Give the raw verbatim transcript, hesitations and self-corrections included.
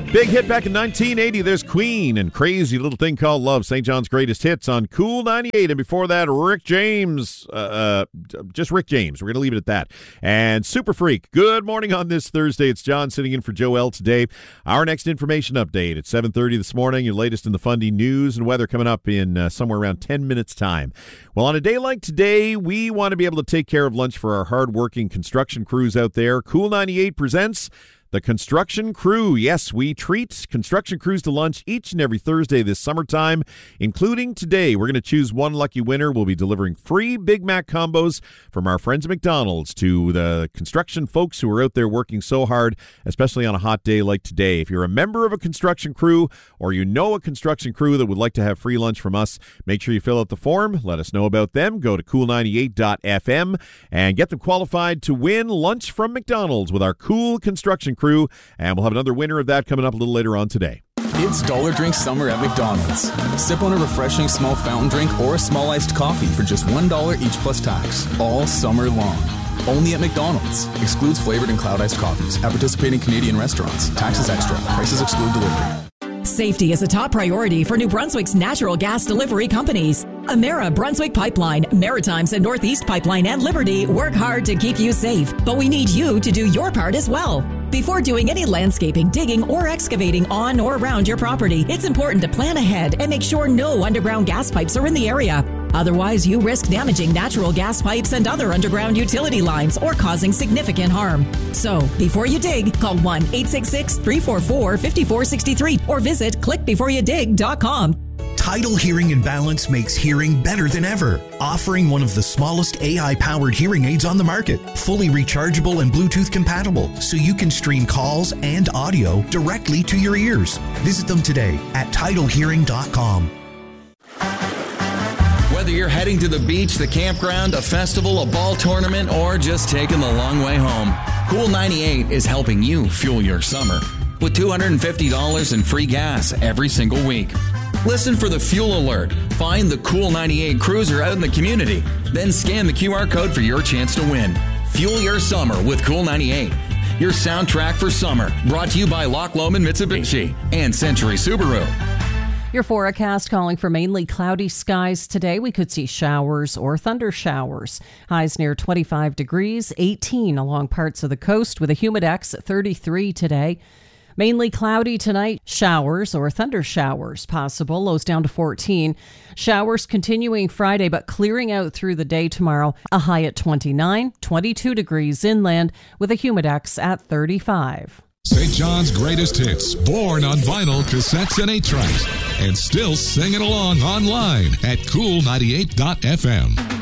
Big hit back in nineteen eighty. There's Queen and Crazy Little Thing Called Love, Saint John's greatest hits on Cool ninety-eight. And before that, Rick James. Uh, uh, just Rick James. We're going to leave it at that. And Super Freak. Good morning on this Thursday. It's John sitting in for Joel today. Our next information update at seven thirty this morning. Your latest in the Fundy news and weather coming up in uh, somewhere around ten minutes time. Well, on a day like today, we want to be able to take care of lunch for our hardworking construction crews out there. Cool ninety-eight presents The Construction Crew. Yes, we treat construction crews to lunch each and every Thursday this summertime, including today. We're going to choose one lucky winner. We'll be delivering free Big Mac combos from our friends at McDonald's to the construction folks who are out there working so hard, especially on a hot day like today. If you're a member of a construction crew or you know a construction crew that would like to have free lunch from us, make sure you fill out the form. Let us know about them. Go to cool ninety-eight dot f m and get them qualified to win lunch from McDonald's with our Cool Construction Crew, and we'll have another winner of that coming up a little later on today. It's Dollar Drink Summer at McDonald's. Sip on a refreshing small fountain drink or a small iced coffee for just one dollar each plus tax, all summer long. Only at McDonald's. Excludes flavored and cloud iced coffees at participating Canadian restaurants. Taxes extra. Prices exclude delivery. Safety is a top priority for New Brunswick's natural gas delivery companies. Emera, Brunswick Pipeline, Maritimes and Northeast Pipeline, and Liberty work hard to keep you safe, but we need you to do your part as well. Before doing any landscaping, digging, or excavating on or around your property, it's important to plan ahead and make sure no underground gas pipes are in the area. Otherwise, you risk damaging natural gas pipes and other underground utility lines or causing significant harm. So, before you dig, call one eight six six, three four four, five four six three or visit click before you dig dot com. Tidal Hearing and Balance makes hearing better than ever, offering one of the smallest A I-powered hearing aids on the market, fully rechargeable and Bluetooth compatible, so you can stream calls and audio directly to your ears. Visit them today at tidal hearing dot com. Whether you're heading to the beach, the campground, a festival, a ball tournament, or just taking the long way home, Cool ninety-eight is helping you fuel your summer with two hundred fifty dollars in free gas every single week. Listen for the fuel alert. Find the Cool ninety-eight cruiser out in the community. Then scan the Q R code for your chance to win. Fuel your summer with Cool ninety-eight. Your soundtrack for summer. Brought to you by Loch Lomond Mitsubishi and Century Subaru. Your forecast calling for mainly cloudy skies today. We could see showers or thunder showers. Highs near twenty-five degrees, eighteen along parts of the coast with a humidex at thirty-three today. Mainly cloudy tonight, showers or thunder showers possible, lows down to fourteen. Showers continuing Friday, but clearing out through the day tomorrow. A high at twenty-nine, twenty-two degrees inland with a humidex at thirty-five. Saint John's greatest hits, born on vinyl, cassettes, and eight tracks, and still singing along online at cool ninety-eight dot f m.